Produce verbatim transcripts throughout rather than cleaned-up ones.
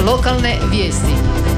Lokalne vijesti.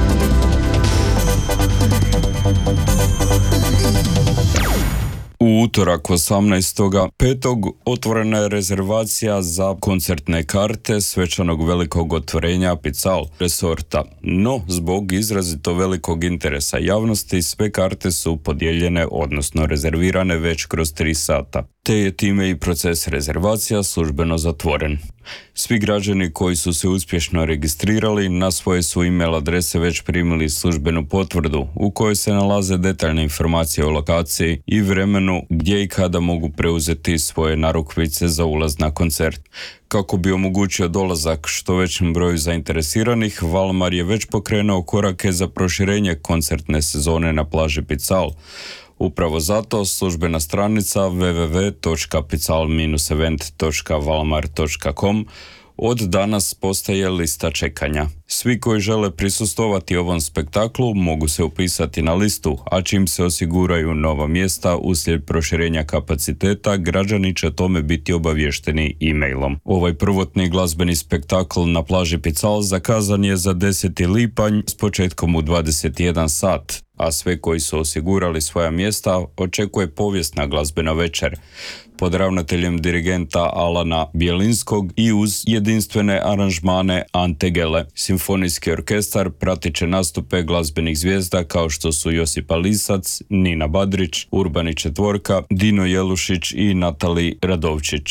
U utorak osamnaestog petog otvorena je rezervacija za koncertne karte svečanog velikog otvorenja Pical resorta. No, zbog izrazito velikog interesa javnosti, sve karte su podijeljene, odnosno rezervirane već kroz tri sata. Te je time i proces rezervacija službeno zatvoren. Svi građani koji su se uspješno registrirali na svoje su e-mail adrese već primili službenu potvrdu u kojoj se nalaze detaljne informacije o lokaciji i vremenu gdje i kada mogu preuzeti svoje narukvice za ulaz na koncert. Kako bi omogućio dolazak što većem broju zainteresiranih, Valmar je već pokrenuo korake za proširenje koncertne sezone na plaži Pical. Upravo zato službena stranica w w w točka pical dash event točka valmar točka com od danas postaje lista čekanja. Svi koji žele prisustvovati ovom spektaklu mogu se upisati na listu, a čim se osiguraju nova mjesta uslijed proširenja kapaciteta, građani će tome biti obavješteni e-mailom. Ovaj prvotni glazbeni spektakl na plaži Pical zakazan je za deseti lipanj s početkom u dvadeset jedan sat, a sve koji su osigurali svoja mjesta očekuje povijesna glazbena večer pod ravnateljem dirigenta Alana Bjelinskog i uz jedinstvene aranžmane Ante Gele. Simfonijski orkestar pratit će nastupe glazbenih zvijezda kao što su Josipa Lisac, Nina Badrić, Urbani Četvorka, Dino Jelušić i Natali Radovčić.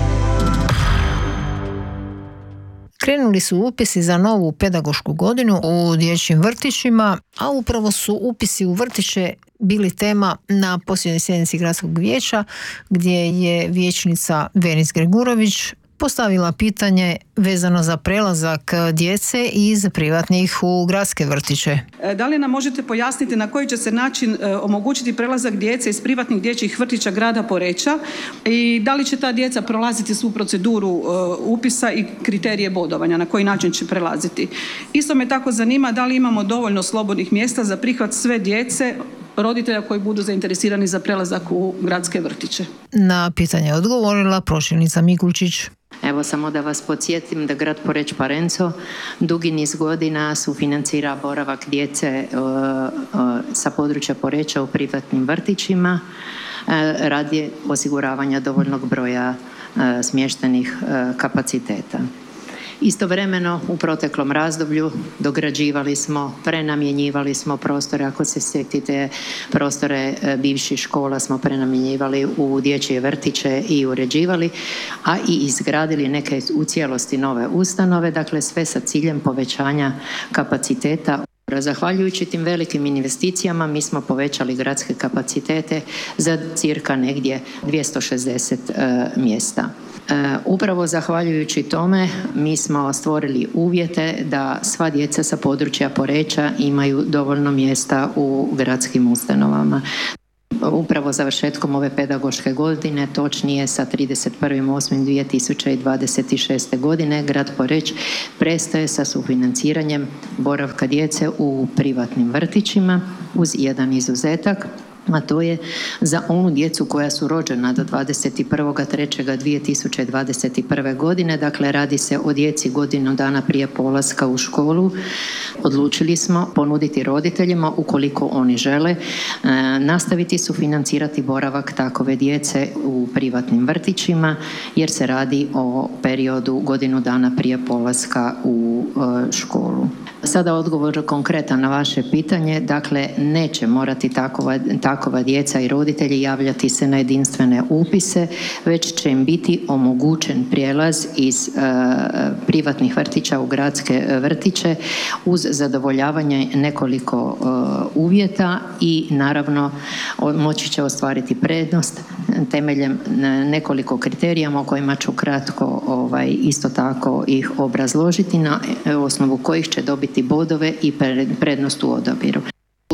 Krenuli su upisi za novu pedagošku godinu u dječjim vrtićima, a upravo su upisi u vrtiće bili tema na posljednjoj sjednici gradskog vijeća, gdje je vijećnica Venis Gregurović postavila pitanje vezano za prelazak djece iz privatnih u gradske vrtiće. Da li nam možete pojasniti na koji će se način omogućiti prelazak djece iz privatnih dječjih vrtića grada Poreča i da li će ta djeca prolaziti svu proceduru upisa i kriterije bodovanja, na koji način će prelaziti? Isto me tako zanima da li imamo dovoljno slobodnih mjesta za prihvat sve djece roditelja koji budu zainteresirani za prelazak u gradske vrtiće. Na pitanje je odgovorila pročelnica Mikulčić. Evo samo da vas podsjetim da grad Poreč Parenco dugi niz godina sufinancira boravak djece uh, uh, sa područja Poreča u privatnim vrtićima uh, radi osiguravanja dovoljnog broja uh, smještenih uh, kapaciteta. Istovremeno u proteklom razdoblju dograđivali smo, prenamjenjivali smo prostore, ako se sjetite prostore bivših škola smo prenamjenjivali u dječje vrtiće i uređivali, a i izgradili neke u cijelosti nove ustanove, dakle sve sa ciljem povećanja kapaciteta. Zahvaljujući tim velikim investicijama mi smo povećali gradske kapacitete za cirka negdje dvjesto šezdeset uh, mjesta. Uh, upravo zahvaljujući tome mi smo stvorili uvjete da sva djeca sa područja Poreča imaju dovoljno mjesta u gradskim ustanovama. Upravo završetkom ove pedagoške godine, točnije sa trideset prvog osmog dvije tisuće dvadeset šeste. godine, grad Poreč prestaje sa sufinanciranjem boravka djece u privatnim vrtićima uz jedan izuzetak, a to je za onu djecu koja su rođena do dvadeset prvog trećeg dvije tisuće dvadeset prve. godine, dakle radi se o djeci godinu dana prije polaska u školu. Odlučili smo ponuditi roditeljima, ukoliko oni žele, nastaviti sufinancirati boravak takove djece u privatnim vrtićima, jer se radi o periodu godinu dana prije polaska u školu. Sada odgovor konkretan na vaše pitanje, dakle neće morati takova, takova djeca i roditelji javljati se na jedinstvene upise, već će im biti omogućen prijelaz iz uh, privatnih vrtića u gradske vrtiće uz zadovoljavanje nekoliko uh, uvjeta i naravno moći će ostvariti prednost temeljem nekoliko kriterijama o kojima ću kratko ovaj, isto tako ih obrazložiti, na osnovu kojih će dobiti bodove i prednost u odabiru.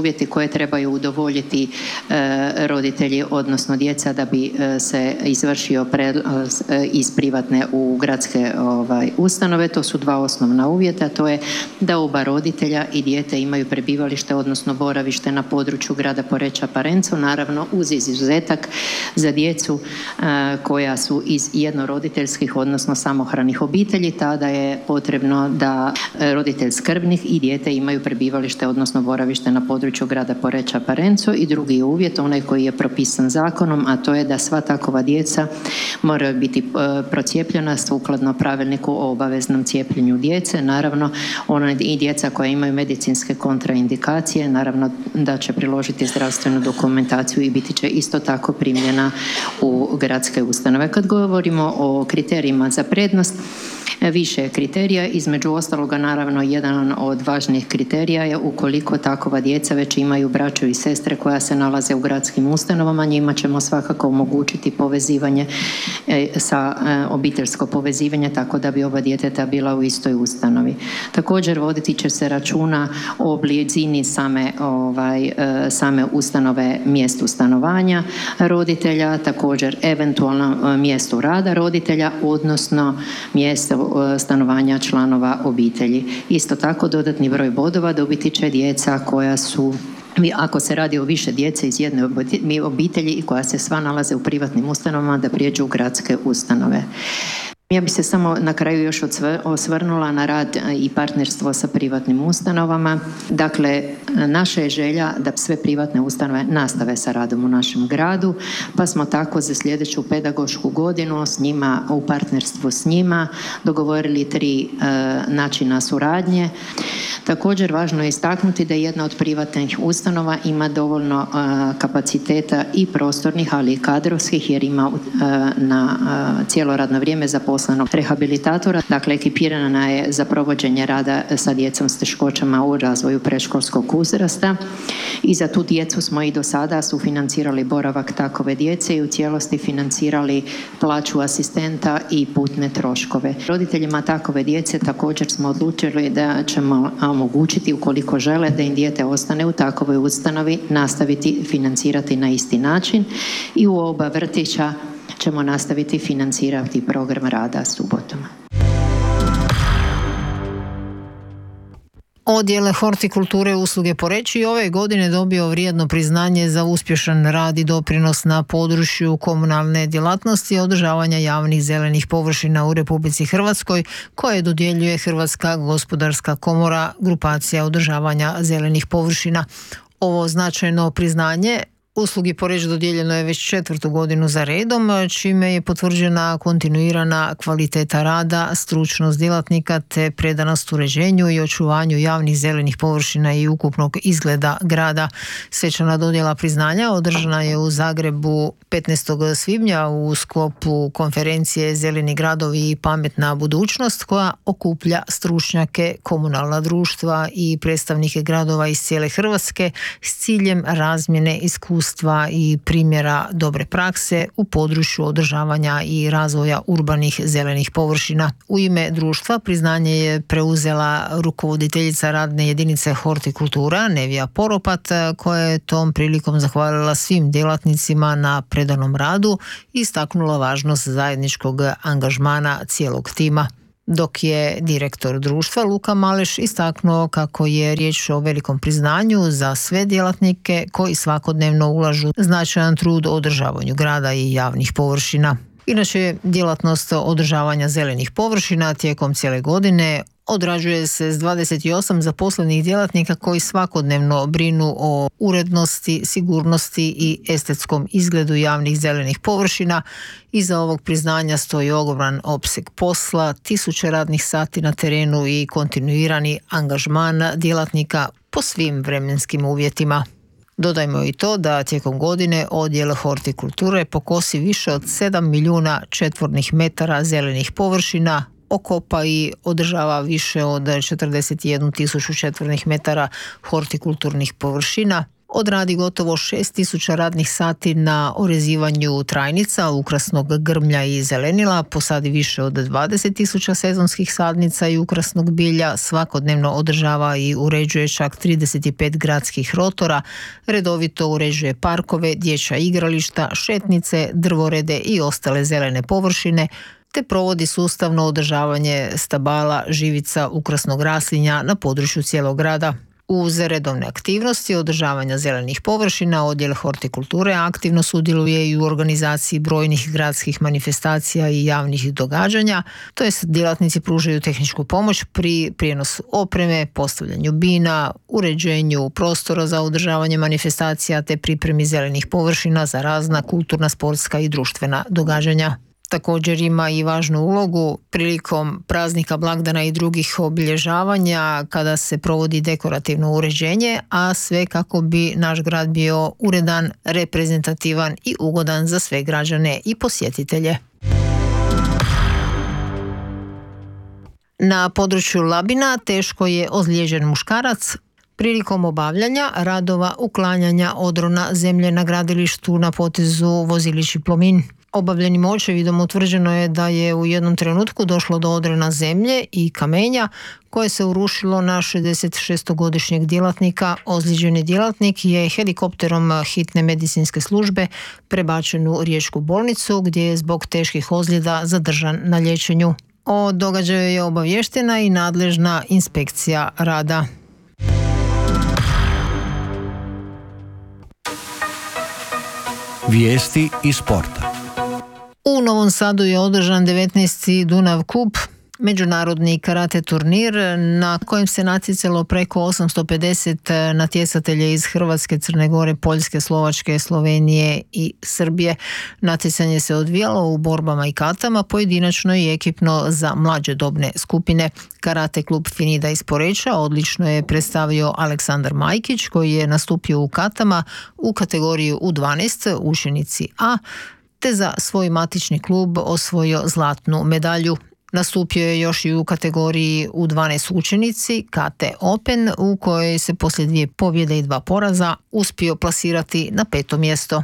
uvjeti koje trebaju udovoljiti e, roditelji, odnosno djeca, da bi e, se izvršio pred, e, iz privatne u gradske ovaj, ustanove. To su dva osnovna uvjeta, to je da oba roditelja i dijete imaju prebivalište, odnosno boravište na području grada Poreča Parenco, naravno uz izuzetak za djecu e, koja su iz jednoroditeljskih, odnosno samohranih obitelji. Tada je potrebno da roditelj skrbnik i dijete imaju prebivalište, odnosno boravište na području grada Poreča Parenco. I drugi uvjet, onaj koji je propisan zakonom, a to je da sva takova djeca moraju biti e, procijepljena sukladno pravilniku o obaveznom cijepljenju djece. Naravno, ona i djeca koja imaju medicinske kontraindikacije, naravno da će priložiti zdravstvenu dokumentaciju i biti će isto tako primljena u gradske ustanove. Kad govorimo o kriterijima za prednost, više je kriterija, između ostaloga naravno jedan od važnijih kriterija je ukoliko takova djeca već imaju braću i sestre koja se nalaze u gradskim ustanovama, njima ćemo svakako omogućiti povezivanje sa obiteljsko povezivanje, tako da bi oba djeteta bila u istoj ustanovi. Također voditi će se računa o blizini same, ovaj, same ustanove mjestu stanovanja roditelja, također eventualno mjestu rada roditelja, odnosno mjesto stanovanja članova obitelji. Isto tako dodatni broj bodova dobiti će djeca koja su, ako se radi o više djece iz jedne obitelji i koja se sva nalaze u privatnim ustanovama, da prijeđu u gradske ustanove. Ja bi se samo na kraju još osvrnula na rad i partnerstvo sa privatnim ustanovama. Dakle, naša je želja da sve privatne ustanove nastave sa radom u našem gradu, pa smo tako za sljedeću pedagošku godinu s njima, u partnerstvu s njima dogovorili tri e, načina suradnje. Također važno je istaknuti da jedna od privatnih ustanova ima dovoljno e, kapaciteta i prostornih, ali i kadrovskih, jer ima e, na e, cijelo radno vrijeme zaposlenog rehabilitatora. Dakle, ekipirana je za provođenje rada sa djecom s teškoćama u razvoju predškolskog uzrasta i za tu djecu smo i do sada sufinancirali boravak takove djece i u cijelosti financirali plaću asistenta i putne troškove. Roditeljima takove djece također smo odlučili da ćemo omogućiti, ukoliko žele da im dijete ostane u takovoj ustanovi, nastaviti financirati na isti način i u oba vrtića ćemo nastaviti financirati program rada subotom. Odjel hortikulture usluge Poreč i ove godine dobio vrijedno priznanje za uspješan rad i doprinos na području komunalne djelatnosti i održavanja javnih zelenih površina u Republici Hrvatskoj, koje dodjeljuje Hrvatska gospodarska komora, grupacija održavanja zelenih površina. Ovo značajno priznanje uslugi Poreč dodijeljeno je već četvrtu godinu za redom, čime je potvrđena kontinuirana kvaliteta rada, stručnost djelatnika te predanost uređenju i očuvanju javnih zelenih površina i ukupnog izgleda grada. Svečana dodjela priznanja održana je u Zagrebu petnaestog svibnja u sklopu konferencije Zeleni gradovi i pametna budućnost, koja okuplja stručnjake, komunalna društva i predstavnike gradova iz cijele Hrvatske s ciljem razmjene iskustva i primjera dobre prakse u području održavanja i razvoja urbanih zelenih površina. U ime društva priznanje je preuzela rukovoditeljica radne jedinice hortikultura Nevija Poropat, koja je tom prilikom zahvalila svim djelatnicima na predanom radu i istaknula važnost zajedničkog angažmana cijelog tima. Dok je direktor društva Luka Maleš istaknuo kako je riječ o velikom priznanju za sve djelatnike koji svakodnevno ulažu značajan trud u održavanju grada i javnih površina. Inače, djelatnost održavanja zelenih površina tijekom cijele godine odrađuje se s dvadeset osam zaposlenih djelatnika koji svakodnevno brinu o urednosti, sigurnosti i estetskom izgledu javnih zelenih površina. Iza ovog priznanja stoji ogroman opseg posla, tisuće radnih sati na terenu i kontinuirani angažman djelatnika po svim vremenskim uvjetima. Dodajmo i to da tijekom godine odjel hortikulture pokosi više od sedam milijuna četvornih metara zelenih površina, okopa i održava više od četrdeset jednu tisuću četvornih metara hortikulturnih površina, odradi gotovo šest tisuća radnih sati na orezivanju trajnica, ukrasnog grmlja i zelenila, posadi više od dvadeset tisuća sezonskih sadnica i ukrasnog bilja, svakodnevno održava i uređuje čak trideset pet gradskih rotora, redovito uređuje parkove, dječja igrališta, šetnice, drvorede i ostale zelene površine, te provodi sustavno održavanje stabala, živica, ukrasnog raslinja na području cijelog grada. Uz redovne aktivnosti održavanja zelenih površina, odjel hortikulture aktivno sudjeluje i u organizaciji brojnih gradskih manifestacija i javnih događanja, to jest djelatnici pružaju tehničku pomoć pri prijenosu opreme, postavljanju bina, uređenju prostora za održavanje manifestacija te pripremi zelenih površina za razna kulturna, sportska i društvena događanja. Također ima i važnu ulogu prilikom praznika, blagdana i drugih obilježavanja kada se provodi dekorativno uređenje, a sve kako bi naš grad bio uredan, reprezentativan i ugodan za sve građane i posjetitelje. Na području Labina teško je ozlijeđen muškarac prilikom obavljanja radova uklanjanja odrona zemlje na gradilištu na potezu Vozilići Plomin. Obavljenim očevidom utvrđeno je da je u jednom trenutku došlo do odrona zemlje i kamenja koje se urušilo na šezdesetšestogodišnjeg djelatnika. Ozlijeđeni djelatnik je helikopterom hitne medicinske službe prebačen u Riječku bolnicu gdje je zbog teških ozljeda zadržan na liječenju. O događaju je obavještena i nadležna inspekcija rada. Vijesti iz sporta. U Novom Sadu je održan devetnaesti Dunav Kup, međunarodni karate turnir na kojem se natjecalo preko osamsto pedeset natjecatelja iz Hrvatske, Crne Gore, Poljske, Slovačke, Slovenije i Srbije. Natjecanje se odvijalo u borbama i katama, pojedinačno i ekipno za mlađe dobne skupine. Karate klub Finida iz Poreča odlično je predstavio Aleksandar Majkić koji je nastupio u katama u kategoriju U dvanaest, učenici A, te za svoj matični klub osvojio zlatnu medalju. Nastupio je još i u kategoriji U dvanaest učenici K T Open u kojoj se poslije dvije pobjede i dva poraza uspio plasirati na peto mjesto.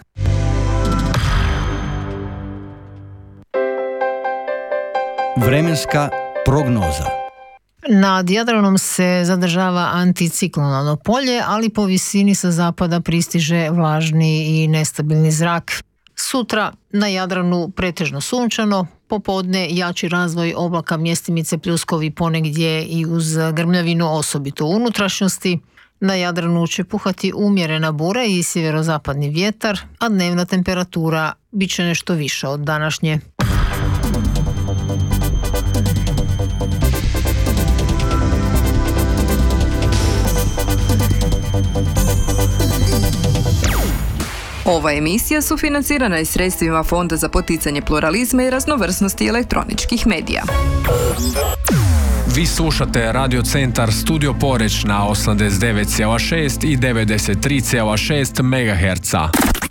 Vremenska prognoza. Nad Jadranom se zadržava anticiklonalno polje, ali po visini sa zapada pristiže vlažni i nestabilni zrak. Sutra na Jadranu pretežno sunčano, popodne jači razvoj oblaka, mjestimice pljuskovi ponegdje i uz grmljavinu, osobito u unutrašnjosti. Na Jadranu će puhati umjerena bura i sjeverozapadni vjetar, a dnevna temperatura bit će nešto viša od današnje. Ova emisija sufinancirana je sredstvima Fonda za poticanje pluralizma i raznovrsnosti elektroničkih medija. Vi slušate Radio Centar Studio Poreć na osamdeset devet zarez šest i devedeset tri zarez šest megaherca.